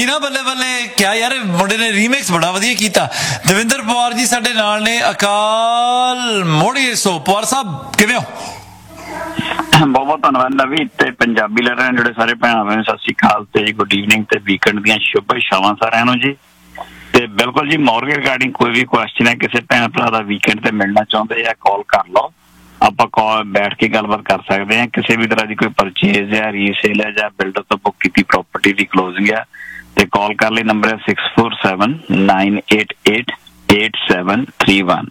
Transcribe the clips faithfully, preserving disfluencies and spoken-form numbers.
ਗਈ ਨਾ ਬੱਲੇ ਬੱਲੇ। ਕਿਆ ਯਾਰ ਮੁੰਡੇ ਨੇ ਰੀਮਿਕਸ ਬੜਾ ਵਧੀਆ ਕੀਤਾ। ਦਵਿੰਦਰ ਪਵਾਰ ਜੀ ਸਾਡੇ ਨਾਲ ਨੇ ਅਕਾਲ ਮੋੜੀ ਸੋ। ਪਵਾਰ ਸਾਹਿਬ ਕਿਵੇਂ ਹੋ? ਬਹੁਤ ਬਹੁਤ ਧੰਨਵਾਦ ਨਵੀ ਤੇ ਪੰਜਾਬੀ ਲਹਿਰਾਂ ਜਿਹੜੇ ਸਾਰੇ ਭੈਣਾਂ ਭੈਣ ਸਤਿ ਸ਼੍ਰੀ ਅਕਾਲ ਤੇ ਗੁੱਡ ਈਵਨਿੰਗ ਤੇ ਵੀਕਐਂਡ ਦੀਆਂ ਸ਼ੁਭ ਇਛਾਵਾਂ ਸਾਰਿਆਂ ਨੂੰ ਜੀ। ਤੇ ਬਿਲਕੁਲ ਜੀ ਮੌਰਗੇਜ ਰਿਗਾਰਡਿੰਗ ਕੋਈ ਵੀ ਕੁਐਸਚਨ ਹੈ, ਕਿਸੇ ਭੈਣ ਭਰਾ ਦਾ ਵੀਕਐਂਡ ਤੇ ਮਿਲਣਾ ਚਾਹੁੰਦੇ ਆ, ਕਾਲ ਕਰ ਲਓ, ਆਪਾਂ ਕਾਲ ਬੈਠ ਕੇ ਗੱਲਬਾਤ ਕਰ ਸਕਦੇ ਹਾਂ। ਕਿਸੇ ਵੀ ਤਰ੍ਹਾਂ ਦੀ ਕੋਈ ਪਰਚੇਜ਼ ਹੈ, ਰੀਸੇਲ ਹੈ ਜਾਂ ਬਿਲਡਰ ਤੋਂ ਬੁੱਕ ਕੀਤੀ ਪ੍ਰਾਪਰਟੀ ਦੀ ਕਲੋਜ਼ਿੰਗ ਹੈ ਤੇ ਕਾਲ ਕਰ ਲਈ। ਨੰਬਰ ਹੈ six four seven nine eight eight eight seven three one.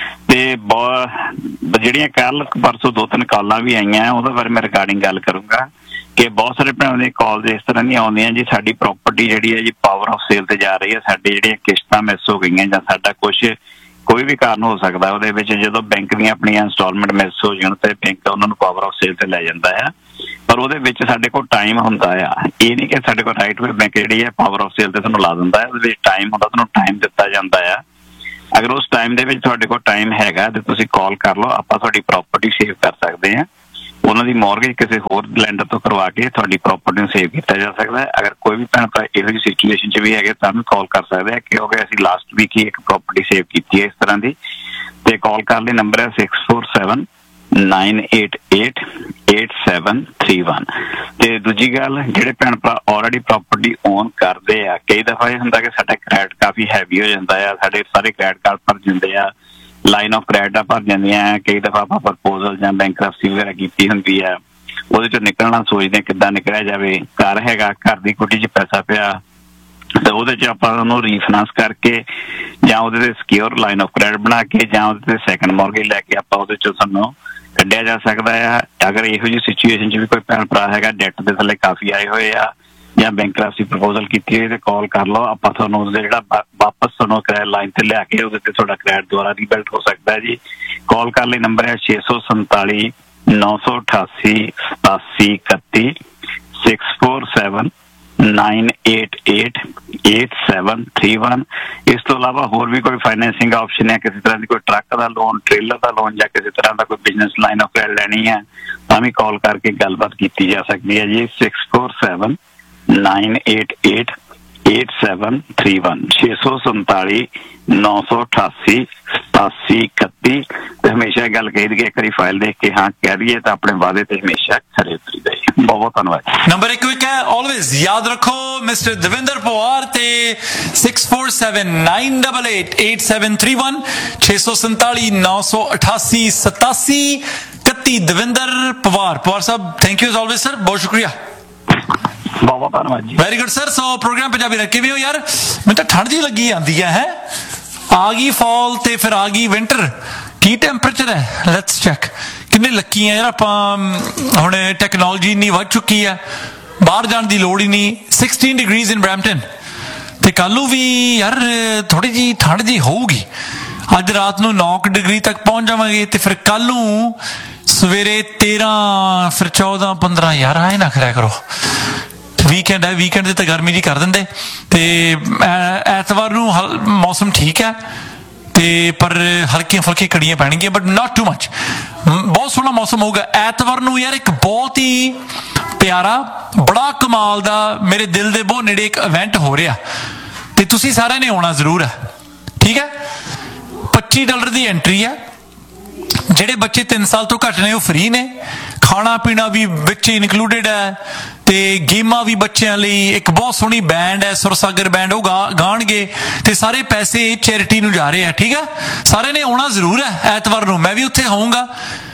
ਤੇ ਬਹੁਤ ਜਿਹੜੀਆਂ ਕੱਲ ਪਰਸੋਂ ਦੋ ਤਿੰਨ ਕਾਲਾਂ ਵੀ ਆਈਆਂ ਉਹਦੇ ਬਾਰੇ ਮੈਂ ਰਿਗਾਰਡਿੰਗ ਗੱਲ ਕਰੂੰਗਾ ਕਿ ਬਹੁਤ ਸਾਰੇ ਭੈਣਾਂ ਦੀਆਂ ਕਾਲਸ ਇਸ ਤਰ੍ਹਾਂ ਦੀਆਂ ਆਉਂਦੀਆਂ ਜੀ, ਸਾਡੀ ਪ੍ਰਾਪਰਟੀ ਜਿਹੜੀ ਹੈ ਜੀ ਪਾਵਰ ਆਫ ਸੇਲ ਤੇ ਜਾ ਰਹੀ ਹੈ, ਸਾਡੇ ਜਿਹੜੀਆਂ ਕਿਸ਼ਤਾਂ ਮਿਸ ਹੋ ਗਈਆਂ ਜਾਂ ਸਾਡਾ ਕੁਛ ਕੋਈ ਵੀ ਕਾਰਨ ਹੋ ਸਕਦਾ ਉਹਦੇ ਵਿੱਚ, ਜਦੋਂ ਬੈਂਕ ਦੀਆਂ ਆਪਣੀਆਂ ਇੰਸਟਾਲਮੈਂਟ ਮਿਸ ਹੋ ਜਾਣ ਤੇ ਬੈਂਕ ਉਹਨਾਂ ਨੂੰ ਪਾਵਰ ਆਫ ਸੇਲ ਤੇ ਲੈ ਜਾਂਦਾ ਆ। ਪਰ ਉਹਦੇ ਵਿੱਚ ਸਾਡੇ ਕੋਲ ਟਾਈਮ ਹੁੰਦਾ ਆ, ਇਹ ਨਹੀਂ ਕਿ ਸਾਡੇ ਕੋਲ ਰਾਈਟ ਵੇ ਬੈਂਕ ਜਿਹੜੀ ਹੈ ਪਾਵਰ ਆਫ ਸੇਲ ਤੇ ਤੁਹਾਨੂੰ ਲਾ ਦਿੰਦਾ ਹੈ। ਉਹਦੇ ਵਿੱਚ ਟਾਈਮ ਹੁੰਦਾ, ਤੁਹਾਨੂੰ ਟਾਈਮ ਦਿੱਤਾ ਜਾਂਦਾ ਆ। ਅਗਰ ਉਸ ਟਾਈਮ ਦੇ ਵਿੱਚ ਤੁਹਾਡੇ ਕੋਲ ਟਾਈਮ ਹੈਗਾ ਤੇ ਤੁਸੀਂ ਕਾਲ ਕਰ ਲਓ, ਆਪਾਂ ਤੁਹਾਡੀ ਪ੍ਰਾਪਰਟੀ ਸੇਵ ਕਰ ਸਕਦੇ ਹਾਂ। ਉਹਨਾਂ ਦੀ ਮੌਰਗੇਜ ਕਿਸੇ ਹੋਰ ਲੈਂਡਰ ਤੋਂ ਕਰਵਾ ਕੇ ਤੁਹਾਡੀ ਪ੍ਰਾਪਰਟੀ ਨੂੰ ਸੇਵ ਕੀਤਾ ਜਾ ਸਕਦਾ ਹੈ। ਅਗਰ ਕੋਈ ਵੀ ਭੈਣ ਭਰਾ ਇਹੋ ਜਿਹੀ ਸਿਚੁਏਸ਼ਨ 'ਚ ਵੀ ਹੈਗੇ ਤਾਂ ਵੀ ਕਾਲ ਕਰ ਸਕਦੇ ਆ, ਕਿਉਂਕਿ ਅਸੀਂ ਲਾਸਟ ਵੀਕ ਹੀ ਇੱਕ ਪ੍ਰਾਪਰਟੀ ਸੇਵ ਕੀਤੀ ਹੈ ਇਸ ਤਰ੍ਹਾਂ ਦੀ। ਤੇ ਕਾਲ ਕਰਨ ਲਈ ਨੰਬਰ ਹੈ six four seven nine eight eight eight seven three one. ਤੇ ਦੂਜੀ ਗੱਲ, ਜਿਹੜੇ ਭੈਣ ਭਰਾ ਆਲਰੇਡੀ ਪ੍ਰਾਪਰਟੀ ਓਨ ਕਰਦੇ ਆ, ਕਈ ਦਫਾ ਇਹ ਹੁੰਦਾ ਕਿ ਸਾਡਾ ਕ੍ਰੈਡਿਟ ਕਾਫੀ ਹੈਵੀ ਹੋ ਜਾਂਦਾ ਆ, ਸਾਡੇ ਸਾਰੇ ਕ੍ਰੈਡਿਟ ਕਾਰਡ ਭਰ ਜਾਂਦੇ ਆ, ਲਾਈਨ ਆਫ ਕ੍ਰੈਡਿਟ ਭਰ ਜਾਂਦੀਆਂ। ਕਈ ਦਫਾ ਆਪਾਂ ਪ੍ਰਪੋਜ਼ਲ ਜਾਂ ਬੈਂਕਰਪਸੀ ਵਗੈਰਾ ਕੀਤੀ ਹੁੰਦੀ ਆ, ਉਹਦੇ ਚੋਂ ਨਿਕਲਣਾ ਸੋਚਦੇ ਕਿੱਦਾਂ ਨਿਕਲਿਆ ਜਾਵੇ। ਘਰ ਹੈਗਾ, ਘਰ ਦੀ ਕੁੱਟੀ 'ਚ ਪੈਸਾ ਪਿਆ ਤੇ ਉਹਦੇ 'ਚ ਆਪਾਂ ਉਹਨੂੰ ਰੀਫਾਈਨਾਂਸ ਕਰਕੇ ਜਾਂ ਉਹਦੇ ਤੇ ਸਿਕਿਉਰ ਲਾਈਨ ਆਫ ਕ੍ਰੈਡਿਟ ਬਣਾ ਕੇ ਜਾਂ ਉਹਦੇ ਤੇ ਸੈਕੰਡ ਮੌਰਗੇਜ ਲੈ ਕੇ ਆਪਾਂ ਉਹਦੇ 'ਚੋਂ ਸਾਨੂੰ ਕੱਢਿਆ ਜਾ ਸਕਦਾ ਆ। ਅਗਰ ਇਹੋ ਜਿਹੀ ਸਿਚੁਏਸ਼ਨ 'ਚ ਵੀ ਕੋਈ ਭੈਣ ਭਰਾ ਹੈਗਾ, ਡੈਟ ਦੇ ਥੱਲੇ ਕਾਫੀ ਆਏ ਹੋਏ ਆ ਜਾਂ ਬੈਂਕਰਪਸੀ ਪ੍ਰਪੋਜ਼ਲ ਕੀਤੀ ਹੋਈ ਤੇ ਕਾਲ ਕਰ ਲਓ, ਆਪਾਂ ਤੁਹਾਨੂੰ ਉਹਦੇ ਜਿਹੜਾ ਵਾਪਸ ਤੁਹਾਨੂੰ ਕ੍ਰੈਡਿਟ ਲਾਈਨ ਤੇ ਲਿਆ ਕੇ ਉਹਦੇ ਤੇ ਤੁਹਾਡਾ ਕ੍ਰੈਡਿਟ ਦੁਬਾਰਾ ਰੀਬਿਲਡ ਹੋ ਸਕਦਾ ਜੀ। ਕਾਲ ਕਰ ਲਈ ਨੰਬਰ ਹੈ ਛੇ ਸੌ ਸੰਤਾਲੀ ਨੌ ਸੌ ਅਠਾਸੀ ਸਤਾਸੀ ਇਕੱਤੀ six four seven nine eight eight eight seven three one. ਇਸ ਤੋਂ ਇਲਾਵਾ ਹੋਰ ਵੀ ਕੋਈ ਫਾਈਨੈਂਸਿੰਗ ਆਪਸ਼ਨ ਹੈ, ਕਿਸੇ ਤਰ੍ਹਾਂ ਦੀ ਕੋਈ ਟਰੱਕ ਦਾ ਲੋਨ, ਟ੍ਰੇਲਰ ਦਾ ਲੋਨ ਜਾਂ ਕਿਸੇ ਤਰ੍ਹਾਂ ਦਾ ਕੋਈ ਬਿਜ਼ਨਸ ਲਾਈਨ ਆਫ ਕ੍ਰੈਡਿਟ ਲੈਣੀ ਹੈ ਤਾਂ ਵੀ ਕਾਲ ਕਰਕੇ ਗੱਲਬਾਤ ਕੀਤੀ ਜਾ ਸਕਦੀ ਹੈ ਜੀ। Six four seven nine eight eight eight seven three one ਛੇ ਸੌ ਸੰਤਾਲੀ ਨੌ ਸੌ ਅਠਾਸੀ ਸਤਾਸੀ ਇਕੱਤੀ। ਤੇ ਹਮੇਸ਼ਾ ਗੱਲ ਕਹੀ ਦੀ ਕਿ ਇੱਕ ਵਾਰੀ ਫਾਈਲ ਦੇਖ ਕੇ ਹਾਂ ਕਹਿ ਦਈਏ ਤਾਂ ਆਪਣੇ ਵਾਅਦੇ ਤੇ ਹਮੇਸ਼ਾ ਖਰੇ ਉਤਰੀਦਾ ਹੈ। ਬਹੁਤ ਬਹੁਤ ਧੰਨਵਾਦ। ਨੰਬਰ ਇੱਕ ਇੱਕ ਹੈ, ਆਲਵੇਜ਼ ਯਾਦ ਰੱਖੋ ਮਿਸਟਰ ਦਵਿੰਦਰ ਪਵਾਰ ਤੇ six four seven nine double eight eight seven three one ਛੇ ਸੌ ਸੰਤਾਲੀ ਨੌ ਸੌ ਅਠਾਸੀ ਸਤਾਸੀ ਇਕੱਤੀ। ਦਵਿੰਦਰ ਪਵਾਰ। ਪਵਾਰ ਸਾਹਿਬ thank you as always sir, ਬਹੁਤ ਸ਼ੁਕਰੀਆ। ਬਹੁਤ ਬਹੁਤ ਧੰਨਵਾਦ ਜੀ। Very good sir. ਸੋ ਪ੍ਰੋਗਰਾਮ ਪੰਜਾਬੀ ਰੱਖੇ ਵੀ ਹੋ ਯਾਰ, ਮੈਨੂੰ ਤਾਂ ਠੰਡ ਜਿਹੀ ਲੱਗੀ ਜਾਂਦੀ ਹੈ। ਹੈ ਆ ਗਈ ਫਾਲ ਤੇ ਫਿਰ ਆ ਗਈ ਵਿੰਟਰ, ਕੀ ਟੈਂਪਰੇਚਰ ਹੈ? Let's check. ਕਿੰਨੇ ਲੱਕੀ ਆ ਯਾਰ ਆਪਾਂ, ਹੁਣ ਟੈਕਨੋਲੋਜੀ ਇੰਨੀ ਵੱਧ ਚੁੱਕੀ ਆ, ਬਾਹਰ ਜਾਣ ਦੀ ਲੋੜ ਹੀ ਨਹੀਂ। ਸਿਕਸਟੀਨ ਡਿਗਰੀਜ਼ ਇਨ ਬਰੈਂਪਟਨ ਤੇ ਕੱਲ ਨੂੰ ਵੀ ਯਾਰ ਥੋੜੀ ਜਿਹੀ ਠੰਡ ਜਿਹੀ ਹੋਊਗੀ। ਅੱਜ ਰਾਤ ਨੂੰ ਨੌ ਡਿਗਰੀ ਤੱਕ ਪਹੁੰਚ ਜਾਵਾਂਗੇ ਤੇ ਫਿਰ ਕੱਲ ਨੂੰ ਸਵੇਰੇ ਤੇਰਾਂ, ਫਿਰ ਚੌਦਾਂ ਪੰਦਰਾਂ। ਯਾਰ ਆਏ ਨਾ ਕਰਿਆ ਕਰੋ, ਵੀਕਐਂਡ ਹੈ, ਵੀਕਐਂਡ ਦੇ ਤਾਂ ਗਰਮੀ ਜੀ ਕਰ ਦਿੰਦੇ। ਤੇ ਐਤਵਾਰ ਨੂੰ ਹਲ ਮੌਸਮ ਠੀਕ ਹੈ ਤੇ ਪਰ ਹਲਕੀਆਂ ਫੁਲਕੀਆਂ ਕੜੀਆਂ ਪੈਣਗੀਆਂ, ਬਟ ਨਾਟ ਟੂ ਮਚ। ਬਹੁਤ ਸੋਹਣਾ ਮੌਸਮ ਹੋਊਗਾ ਐਤਵਾਰ ਨੂੰ ਯਾਰ। ਇੱਕ ਬਹੁਤ ਹੀ ਪਿਆਰਾ, ਬੜਾ ਕਮਾਲ ਦਾ, ਮੇਰੇ ਦਿਲ ਦੇ ਬਹੁਤ ਨੇੜੇ ਇੱਕ ਇਵੈਂਟ ਹੋ ਰਿਹਾ ਤੇ ਤੁਸੀਂ ਸਾਰਿਆਂ ਨੇ ਆਉਣਾ ਜ਼ਰੂਰ ਹੈ, ਠੀਕ ਹੈ? ਪੱਚੀ ਡਾਲਰ ਦੀ ਐਂਟਰੀ ਹੈ। ਜਿਹੜੇ ਬੱਚੇ ਤਿੰਨ ਸਾਲ ਤੋਂ ਘੱਟ ਨੇ ਉਹ ਫ੍ਰੀ ਨੇ, ਖਾਣਾ ਪੀਣਾ ਵੀ ਵਿੱਚ ਇਨਕਲੂਡਿਡ ਹੈ ਤੇ ਗੇਮਾਂ ਵੀ ਬੱਚਿਆਂ ਲਈ। ਇੱਕ ਬਹੁਤ ਸੋਹਣੀ ਬੈਂਡ ਹੈ, ਸੁਰਸਾਗਰ ਬੈਂਡ, ਉਹ ਗਾ ਗਾਣਗੇ ਤੇ ਸਾਰੇ ਪੈਸੇ ਚੈਰਿਟੀ ਨੂੰ ਜਾ ਰਹੇ ਆ, ਠੀਕ ਹੈ? ਸਾਰਿਆਂ ਨੇ ਆਉਣਾ ਜ਼ਰੂਰ ਹੈ ਐਤਵਾਰ ਨੂੰ, ਮੈਂ ਵੀ ਉੱਥੇ ਹੋਊਂਗਾ।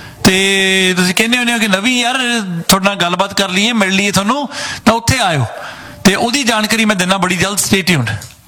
ਤੇ ਤੁਸੀਂ ਕਹਿੰਦੇ ਹੁੰਦੇ ਹੋ ਕਿ ਨਵੀਂ ਯਾਰ ਤੁਹਾਡੇ ਨਾਲ ਗੱਲਬਾਤ ਕਰ ਲਈਏ, ਮਿਲ ਲਈਏ ਤੁਹਾਨੂੰ, ਤਾਂ ਉੱਥੇ ਆਇਓ ਤੇ ਉਹਦੀ ਜਾਣਕਾਰੀ ਮੈਂ ਦਿੰਦਾ ਬੜੀ ਜਲਦ। Stay tuned.